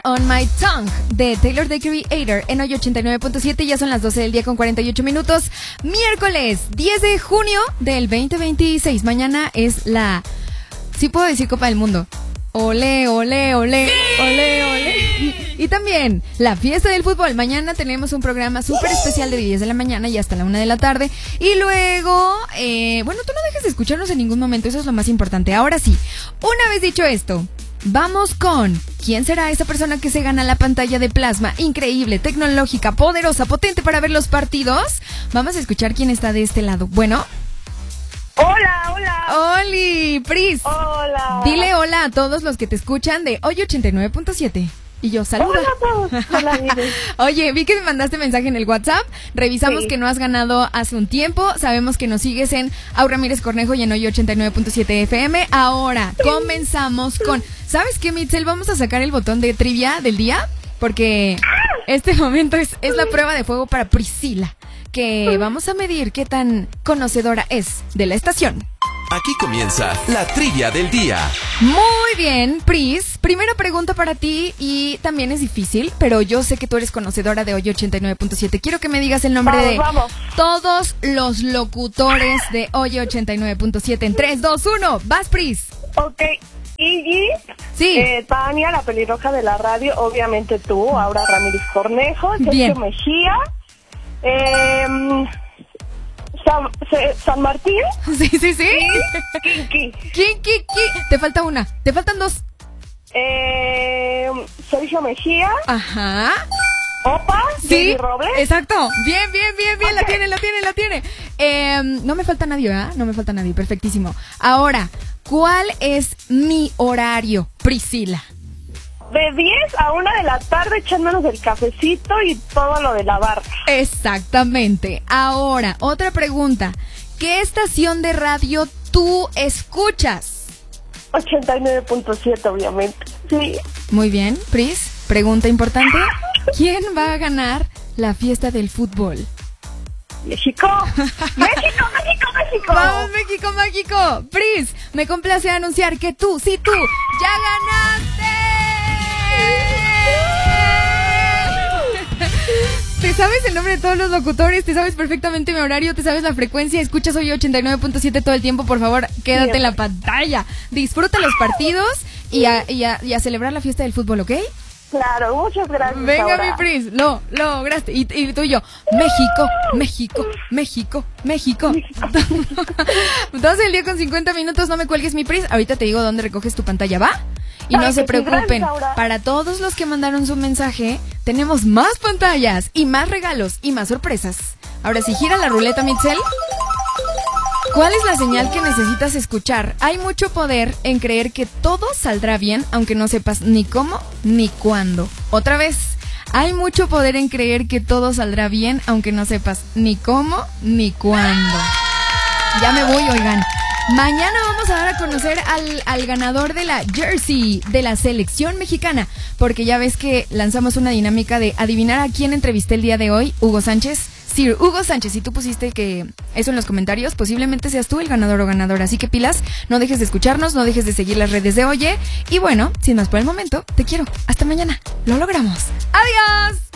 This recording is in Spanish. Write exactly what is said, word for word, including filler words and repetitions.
On My Tongue de Taylor the Creator en hoy ochenta y nueve punto siete. Ya son las doce del día con cuarenta y ocho minutos. Miércoles diez de junio del veinte veintiséis. Mañana es la... sí puedo decir Copa del Mundo. Ole, ole, ole, ¡sí! Ole, ole. Y también la fiesta del fútbol. Mañana tenemos un programa súper especial de diez de la mañana y hasta la una de la tarde. Y luego, eh, bueno, tú no dejes de escucharnos en ningún momento. Eso es lo más importante. Ahora sí, una vez dicho esto, vamos con ¿quién será esa persona que se gana la pantalla de plasma increíble, tecnológica, poderosa, potente para ver los partidos? Vamos a escuchar quién está de este lado. Bueno. Hola, hola. Oli, Pris. Hola. Dile hola a todos los que te escuchan de hoy ochenta y nueve punto siete. Y yo, saluda. Hola a todos. Hola, Iris. Oye, vi que me mandaste mensaje en el WhatsApp. Revisamos sí. que no has ganado hace un tiempo. Sabemos que nos sigues en Au Ramírez Cornejo y en hoy ochenta y nueve punto siete F M. Ahora, comenzamos con... ¿Sabes qué, Mitzel? Vamos a sacar el botón de trivia del día. Porque este momento es, es la prueba de fuego para Priscila, que vamos a medir qué tan conocedora es de la estación. Aquí comienza la trivia del día. Muy bien, Pris. Primera pregunta para ti y también es difícil, pero yo sé que tú eres conocedora de hoy ochenta y nueve punto siete. Quiero que me digas el nombre vamos, de vamos. todos los locutores de hoy ochenta y nueve punto siete. En tres, dos, uno. ¡Vas, Pris! Ok. Iggy, sí. eh, Tania, la pelirroja de la radio, obviamente tú, Aura Ramírez Cornejo, Sergio Mejía, eh, San, San Martín. Sí, sí, sí. Y Kinky. Kinky, Kinky. Te falta una, te faltan dos. Eh, Sergio Mejía. Ajá. Opa, sí, Robles. Exacto. Bien, bien, bien, bien. Okay. La tiene, la tiene, la tiene. Eh, no me falta nadie, ¿verdad? No me falta nadie. Perfectísimo. Ahora, ¿cuál es mi horario, Priscila? De diez a una de la tarde echándonos el cafecito y todo lo de la barra. Exactamente. Ahora, otra pregunta. ¿Qué estación de radio tú escuchas? ochenta y nueve punto siete, obviamente. Sí. Muy bien, Pris. Pregunta importante. ¿Quién va a ganar la fiesta del fútbol? México. México, México, México. Vamos, México, México. Pris, me complace anunciar que tú, sí tú, ya ganaste. Te sabes el nombre de todos los locutores, te sabes perfectamente mi horario, te sabes la frecuencia, escuchas hoy ochenta y nueve punto siete todo el tiempo. Por favor, quédate Bien. en la pantalla. Disfruta los partidos y a, y, a, y a celebrar la fiesta del fútbol, ¿ok? Claro, muchas gracias. Venga, ahora. mi Pris, lo lograste. Y, y tú y yo, México, México, México, México. doce del día con cincuenta minutos, no me cuelgues, mi Pris. Ahorita te digo dónde recoges tu pantalla, ¿va? Y no se preocupen, para todos los que mandaron su mensaje, tenemos más pantallas y más regalos y más sorpresas. Ahora sí, gira la ruleta, Mitzel. ¿Cuál es la señal que necesitas escuchar? Hay mucho poder en creer que todo saldrá bien, aunque no sepas ni cómo ni cuándo. Otra vez, hay mucho poder en creer que todo saldrá bien, aunque no sepas ni cómo ni cuándo. Ya me voy, oigan. Mañana vamos a dar a conocer al, al ganador de la jersey de la selección mexicana, porque ya ves que lanzamos una dinámica de adivinar a quién entrevisté el día de hoy, Hugo Sánchez. Sir Hugo Sánchez, si tú pusiste que eso en los comentarios, posiblemente seas tú el ganador o ganadora. Así que pilas, no dejes de escucharnos, no dejes de seguir las redes de Oye. Y bueno, sin más por el momento, te quiero. Hasta mañana. Lo logramos. ¡Adiós!